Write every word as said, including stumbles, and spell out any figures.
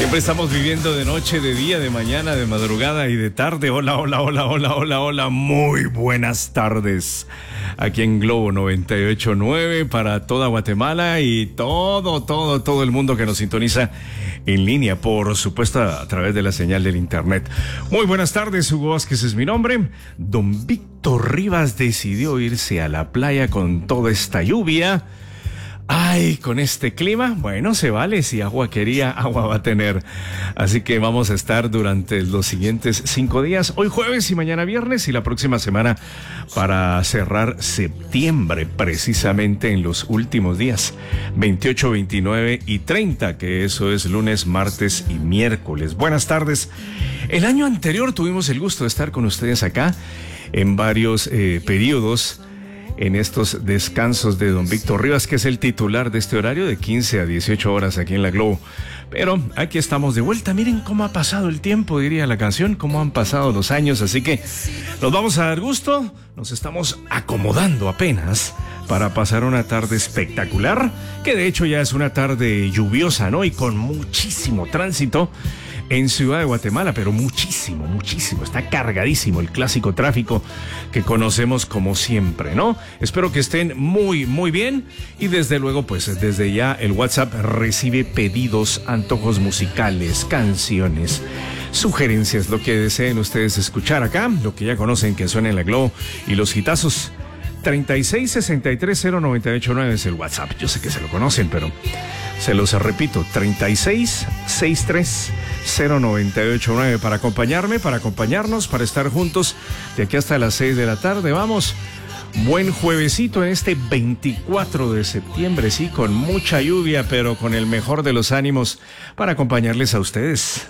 Siempre estamos viviendo de noche, de día, de mañana, de madrugada y de tarde. Hola, hola, hola, hola, hola, hola. Muy buenas tardes. Aquí en Globo noventa y ocho punto nueve para toda Guatemala y todo, todo, todo el mundo que nos sintoniza en línea, por supuesto, a través de la señal del internet. Muy buenas tardes, Hugo Vázquez es mi nombre. Don Víctor Rivas decidió irse a la playa con toda esta lluvia. Ay, con este clima, bueno, se vale, si agua quería, agua va a tener. Así que vamos a estar durante los siguientes cinco días, hoy jueves y mañana viernes y la próxima semana para cerrar septiembre, precisamente en los últimos días, veintiocho, veintinueve y treinta, que eso es lunes, martes y miércoles. Buenas tardes. El año anterior tuvimos el gusto de estar con ustedes acá en varios eh, periodos, en estos descansos de don Víctor Rivas, que es el titular de este horario de quince a dieciocho horas aquí en la Globo. Pero aquí estamos de vuelta. Miren cómo ha pasado el tiempo, diría la canción, cómo han pasado los años. Así que nos vamos a dar gusto, nos estamos acomodando apenas para pasar una tarde espectacular, que de hecho ya es una tarde lluviosa, ¿no? Y con muchísimo tránsito en Ciudad de Guatemala, pero muchísimo, muchísimo. Está cargadísimo el clásico tráfico que conocemos como siempre, ¿no? Espero que estén muy, muy bien. Y desde luego, pues desde ya el WhatsApp recibe pedidos, antojos musicales, canciones, sugerencias, lo que deseen ustedes escuchar acá, lo que ya conocen que suena en la Globo y los hitazos. treinta y seis, sesenta y tres, cero noventa y ocho nueve es el WhatsApp. Yo sé que se lo conocen, pero se los repito, treinta y seis, sesenta y tres, cero noventa y ocho nueve para acompañarme, para acompañarnos, para estar juntos de aquí hasta las seis de la tarde. Vamos, buen juevesito en este veinticuatro de septiembre, sí, con mucha lluvia, pero con el mejor de los ánimos para acompañarles a ustedes.